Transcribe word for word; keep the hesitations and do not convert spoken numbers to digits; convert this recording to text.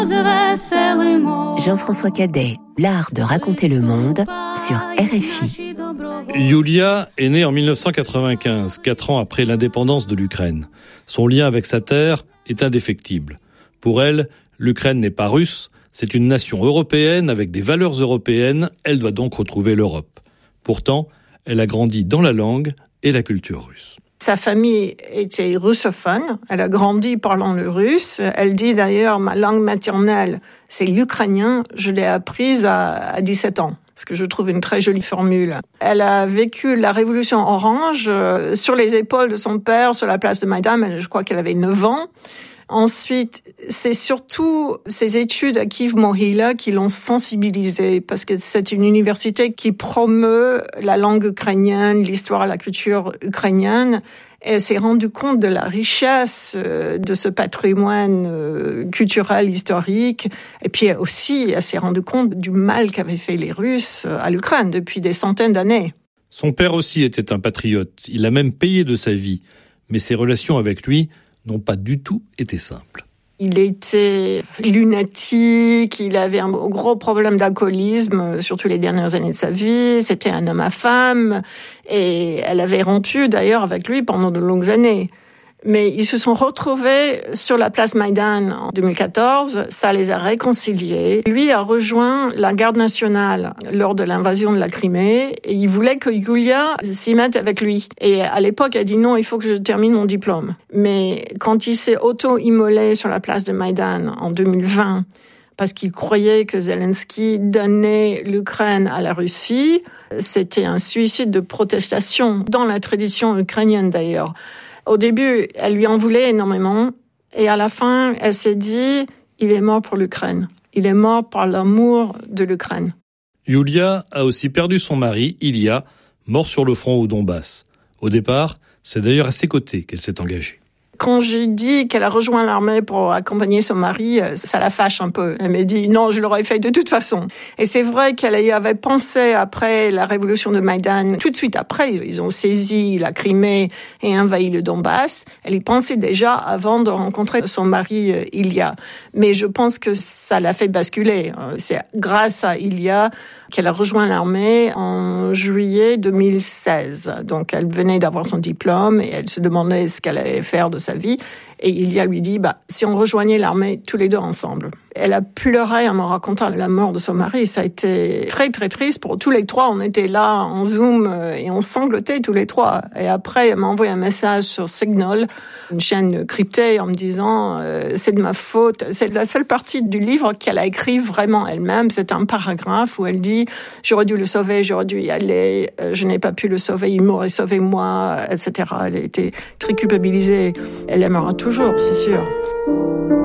Jean-François Cadet, l'art de raconter le monde sur R F I. Yulia est née en dix-neuf cent quatre-vingt-quinze, quatre ans après l'indépendance de l'Ukraine. Son lien avec sa terre est indéfectible. Pour elle, l'Ukraine n'est pas russe, c'est une nation européenne avec des valeurs européennes, elle doit donc retrouver l'Europe. Pourtant, elle a grandi dans la langue et la culture russe. Sa famille était russophone, elle a grandi parlant le russe. Elle dit d'ailleurs, ma langue maternelle, c'est l'ukrainien, je l'ai apprise à, à dix-sept ans. Ce que je trouve une très jolie formule. Elle a vécu la révolution orange euh, sur les épaules de son père, sur la place de Maïdan, je crois qu'elle avait neuf ans. Ensuite, c'est surtout ses études à Kyiv-Mohyla qui l'ont sensibilisée, parce que c'est une université qui promeut la langue ukrainienne, l'histoire et la culture ukrainienne. Et elle s'est rendue compte de la richesse de ce patrimoine culturel, historique. Et puis aussi, elle s'est rendue compte du mal qu'avaient fait les Russes à l'Ukraine depuis des centaines d'années. Son père aussi était un patriote. Il a même payé de sa vie. Mais ses relations avec lui n'ont pas du tout été simples. Il était lunatique, il avait un gros problème d'alcoolisme, surtout les dernières années de sa vie. C'était un homme à femme et elle avait rompu d'ailleurs avec lui pendant de longues années. Mais ils se sont retrouvés sur la place Maïdan en deux mille quatorze, ça les a réconciliés. Lui a rejoint la garde nationale lors de l'invasion de la Crimée et il voulait que Yulia s'y mette avec lui. Et à l'époque, elle a dit non, il faut que je termine mon diplôme. Mais quand il s'est auto-immolé sur la place de Maïdan en deux mille vingt, parce qu'il croyait que Zelensky donnait l'Ukraine à la Russie, c'était un suicide de protestation, dans la tradition ukrainienne d'ailleurs. Au début, elle lui en voulait énormément. Et à la fin, elle s'est dit, il est mort pour l'Ukraine. Il est mort par l'amour de l'Ukraine. Yulia a aussi perdu son mari, Ilya, mort sur le front au Donbass. Au départ, c'est d'ailleurs à ses côtés qu'elle s'est engagée. Quand j'ai dit qu'elle a rejoint l'armée pour accompagner son mari, ça la fâche un peu. Elle m'a dit non, je l'aurais fait de toute façon. Et c'est vrai qu'elle y avait pensé après la révolution de Maïdan. Tout de suite après, ils ont saisi la Crimée et envahi le Donbass. Elle y pensait déjà avant de rencontrer son mari Ilya. Mais je pense que ça l'a fait basculer. C'est grâce à Ilya qu'elle a rejoint l'armée en juillet deux mille seize. Donc elle venait d'avoir son diplôme et elle se demandait ce qu'elle allait faire de sa vie. Et Ilya lui dit, bah, si on rejoignait l'armée tous les deux ensemble. Elle a pleuré en me racontant la mort de son mari. Ça a été très, très triste pour tous les trois. On était là en Zoom et on sanglotait tous les trois. Et après, elle m'a envoyé un message sur Signal, une chaîne cryptée, en me disant, euh, c'est de ma faute. C'est la seule partie du livre qu'elle a écrit vraiment elle-même. C'est un paragraphe où elle dit, j'aurais dû le sauver, j'aurais dû y aller, je n'ai pas pu le sauver, il m'aurait sauvé moi, et cetera. Elle a été très culpabilisée. Elle aimera toujours, c'est sûr.